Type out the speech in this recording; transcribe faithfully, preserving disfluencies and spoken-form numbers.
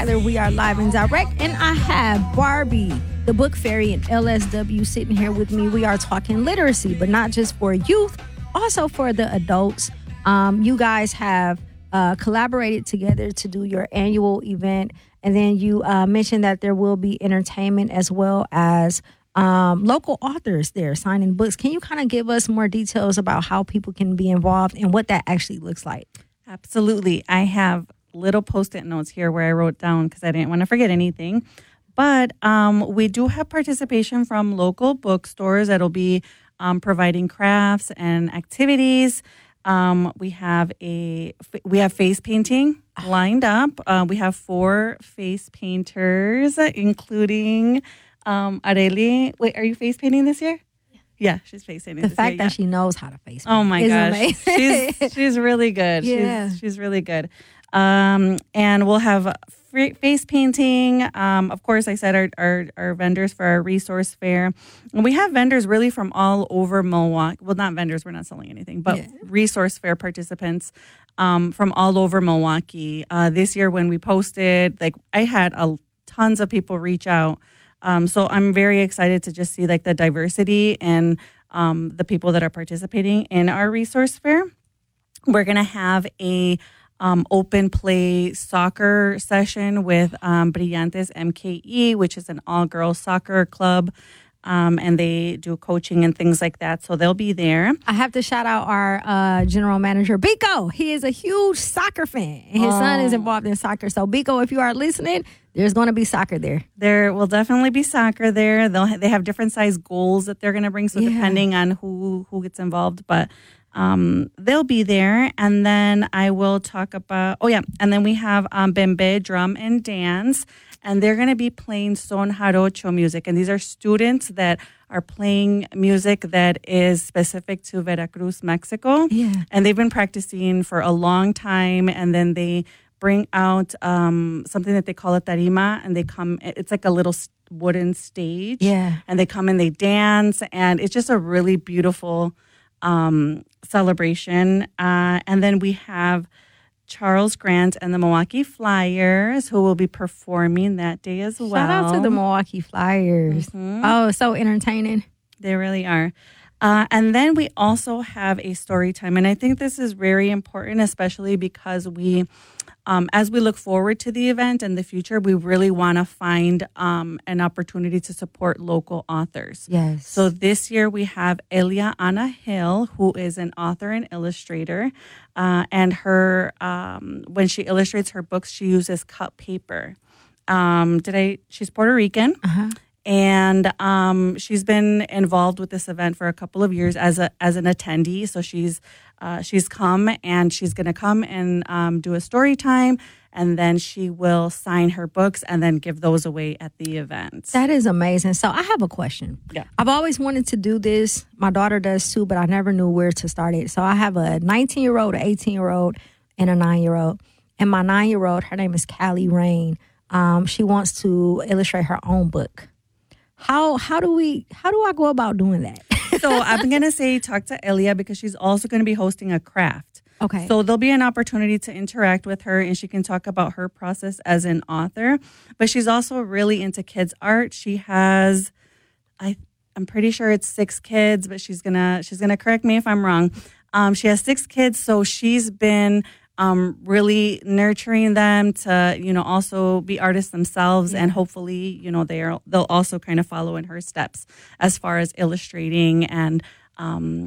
Together we are live and direct, and I have Barbie, the book fairy, and L S W sitting here with me. We are talking literacy, but not just for youth, also for the adults. Um, you guys have uh, collaborated together to do your annual event, and then you uh, mentioned that there will be entertainment as well as um, local authors there signing books. Can you kind of give us more details about how people can be involved and what that actually looks like? Absolutely. I have little post-it notes here where I wrote down because I didn't want to forget anything. But um, we do have participation from local bookstores that'll be um, providing crafts and activities. Um, we have a we have face painting lined up. Uh, we have four face painters, including um, Areli. Wait, are you face painting this year? Yeah, she's face painting. The this fact year, that yeah. she knows how to face paint. Oh my is gosh, amazing. she's she's really good. Yeah. She's she's really good. Um, and we'll have free face painting. Um, of course, I said our, our our vendors for our resource fair. And we have vendors really from all over Milwaukee. Well, not vendors, we're not selling anything, but Yeah. resource fair participants um, from all over Milwaukee. Uh, this year when we posted, like I had a tons of people reach out. Um, so I'm very excited to just see like the diversity and um, the people that are participating in our resource fair. We're going to have a um, open play soccer session with um, Brillantes M K E, which is an all-girls soccer club. Um, and they do coaching and things like that. So they'll be there. I have to shout out our uh, general manager, Biko. He is a huge soccer fan, and his oh. son is involved in soccer. So, Biko, if you are listening, there's going to be soccer there. There will definitely be soccer there. They'll ha- they have different size goals that they're going to bring, so Yeah. depending on who who gets involved, but um, they'll be there. And then I will talk about. Oh yeah, and then we have um, Bembe Drum and Dance. And they're going to be playing son jarocho music. And these are students that are playing music that is specific to Veracruz, Mexico. Yeah. And they've been practicing for a long time. And then they bring out um, something that they call a tarima. And they come, it's like a little wooden stage. Yeah. And they come and they dance. And it's just a really beautiful um, celebration. Uh, and then we have Charles Grant and the Milwaukee Flyers, who will be performing that day as well. Shout out to the Milwaukee Flyers. Mm-hmm. Oh, so entertaining. They really are. Uh, and then we also have a story time. And I think this is very important, especially because we, um, as we look forward to the event in the future, we really want to find um, an opportunity to support local authors. Yes. So this year we have Elia Anna Hill, who is an author and illustrator. Uh, and her, um, when she illustrates her books, she uses cut paper. Um, did I? She's Puerto Rican. Uh-huh. And um, she's been involved with this event for a couple of years as a as an attendee. So she's uh, she's come and she's going to come and um, do a story time, and then she will sign her books and then give those away at the event. That is amazing. So I have a question. Yeah. I've always wanted to do this. My daughter does too, but I never knew where to start it. So I have a nineteen-year-old, an eighteen-year-old, and a nine-year-old. And my nine-year-old, her name is Callie Rain. Um, she wants to illustrate her own book. How how do we how do I go about doing that? So I'm going to say talk to Elia because she's also going to be hosting a craft. Okay. So there'll be an opportunity to interact with her and she can talk about her process as an author. But she's also really into kids art. She has, I, I'm pretty sure it's six kids, but she's gonna she's gonna correct me if I'm wrong. Um, she has six kids, so she's been um, really nurturing them to, you know, also be artists themselves, yeah. And hopefully, you know, they are they'll also kind of follow in her steps as far as illustrating and um,